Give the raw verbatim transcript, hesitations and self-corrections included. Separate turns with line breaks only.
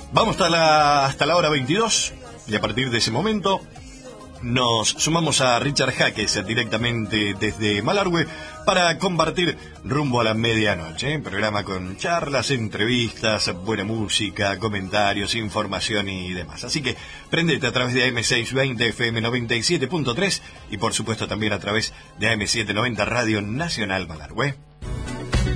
Vamos hasta la, hasta la hora veintidós y a partir de ese momento nos sumamos a Richard Jaques directamente desde Malargüe para compartir rumbo a la medianoche, ¿eh? Programa con charlas, entrevistas, buena música, comentarios, información y demás. Así que prendete a través de A M seiscientos veinte F M noventa y siete punto tres y por supuesto también a través de A M setecientos noventa Radio Nacional Malargüe.